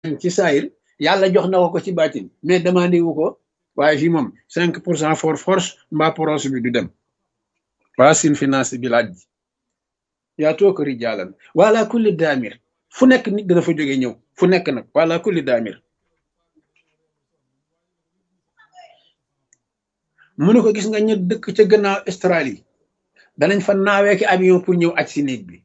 ci saayir yàlla jox na ko ci baatin mais demandé wu ko waaye fii moom 5% for force mbaa proche bi du dem waa sin finance bi laaj yaa toog rijaalan wala kulli daamir fu nekk nit dana fa jóge ñëw fu nekk nag wala kulli daamir mu ne ko gis nga ñu dëkk ca gannaaw Australie danañ fa naawee ki avion pour ñëw aj si néeg bi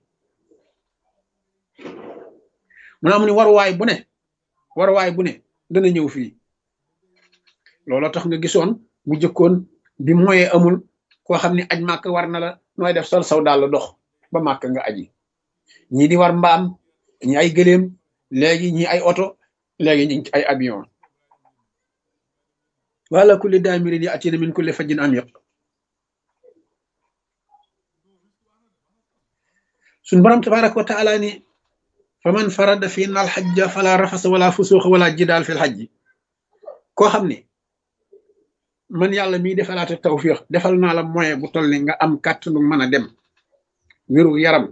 mu ne waruwaay bu ne dana ñëw fii looloo tax nga gisoon bu jëkkoon bi moyen amul koo xam ne aj màkk war na la nooy def sol saw daal dox ba màkk nga aji ñii di war mbaam ñi ay gëléem léegi ñi ay oto léegi ñi ay avion wala kulli daamirin yi atina min kulli fajjin amiq suñ borom tabaraka wa taala ni fa man farada fi na alxajja fala rafasa wala fusuuxa wala jidaal fi lxajji koo xam ne man yàlla miy defalaate tawfiix defal naa la moyen bu toll ni nga am kàttanu mën a dem wéru yaram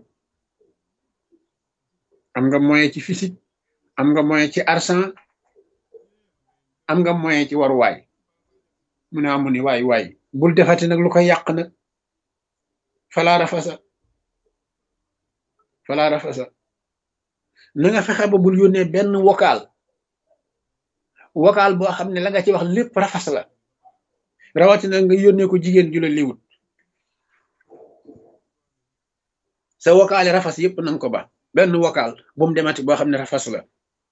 am nga moyen ci physique am nga moyen ci argent am nga moyen ci waruwaay mu ne amu ni waay bul defati nag lu koy yàq nag fala rafasa na nga fexe ba bul yónnee benn vocal boo xam ne la nga ci wax lépp rafas la rawatina nga yónnee ko jigéen ju la liwut sa vocal yi rafas yépp nanga ko ba benn vocal bu mu demati boo xam ne rafas la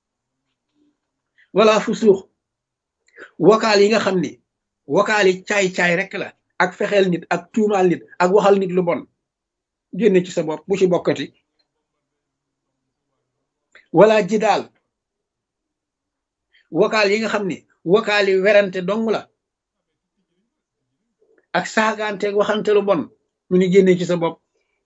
wala fu suux vocal yi nga xam ne vocal yi caay-caay rek la ak fexeel nit ak tuumaal nit ak waxal nit lu bon génne ci sa bopp bu ci bokkati wala jidaal vocal yi nga xam ne vocal yi werante dong la ak saagaanteeg waxante lu bon mu ni génne ci sa bopp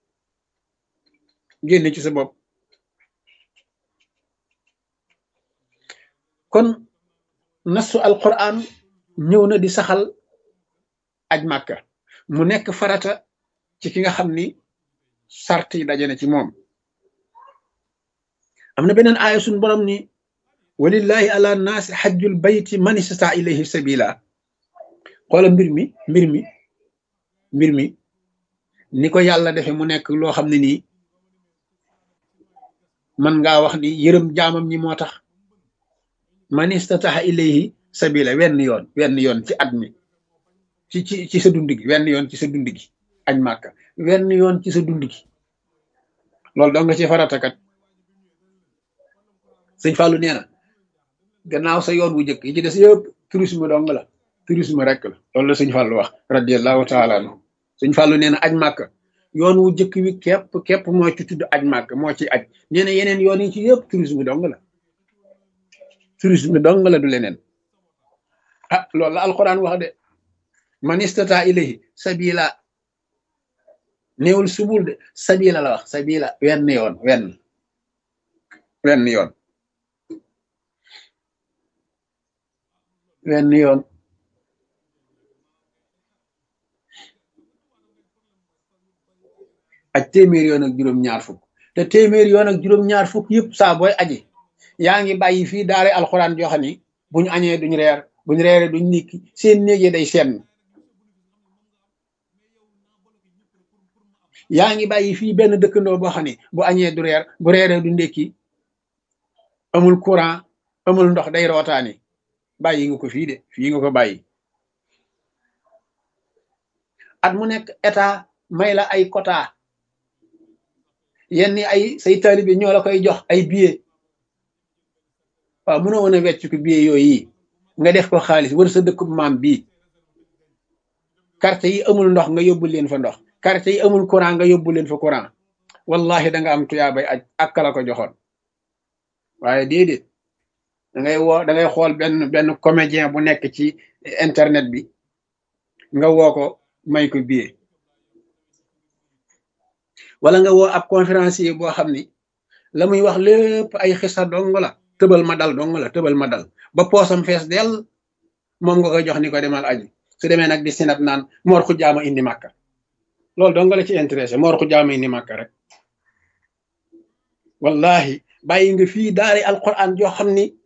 kon nasu alquran ñëw na di saxal aj màkka mu nekk farata ci ki nga xam ni sart yi daje na ci moom am na beneen aaya suñ borom ni walillahi ala naasi xajjul bayti man istata ilayhi sabila xoola mbir mi ni ko yàlla defe mu nekk loo xam ne nii man ngaa wax ni yërëm jaamam ñi moo tax man istata ilayhi sabila wenn yoon ci at mi ci sa dund gi wenn yoon ci sa dund gi aj màkka wenn yoon ci sa dund gi loolu dong nga ci faratakat sëñ Fallou nee na gannaaw sa yoon wu njëkk yi ci des yëpp tourisme dong la tourisme rek la loolu la sëñ Fallou wax radiallahu taala anhu sëñ Fallou nee na aj màkk yoon wu njëkk wi képp moo ci tudd aj màkk moo ci aj nee na yeneen yoon yi ci yëpp tourisme dong la du leneen ah loolu la alquran wax de man istata ilayhi sabila néewul subul de sabila la wax sabila wenn yoon ak téeméer yoon ak juróom-ñaar fukk te téeméer yoon ak juróom-ñaar fukk yëpp saa booy aji yaa ngi bàyyi fii daare alxuraan joo xam ni buñu añee duñ reer buñu reere duñ nikki seen néegee day senn yaa ngi bàyyi fii benn dëkkandoo boo xam ne bu añee du reer bu reeree du ndékki amul courant amul ndox day rootaani bàyyi nga ko fii nga ko bàyyi at mu nekk état may la ay quota yenn ay say taalibe ñoo la koy jox ay billet waaw mënoo woon a wecc ko billet yooyu nga def ko xaalis wër sa dëkkub maam bii quartier yi amul ndox nga yóbbu leen fa ndox quartier yi amul courant nga yóbbu leen fa courant wallahi da nga am tuyaabay aj ak la ko joxoon waaye déedéet da ngay xool benn comédien bu nekk ci internet bi nga woo ko may ko billet wala nga woo ab conférencier boo xam ni la muy wax lépp ay xisa dong la tëbal ma dal ba poosam fees dell moom nga koy jox ni ko demal aji su demee nag di sinat naan moor xu jaama indi màkka loolu dong la ci intéressé moor xu jaama indi màkka rek wallahi bàyyi nga fii daari alquran joo xam ni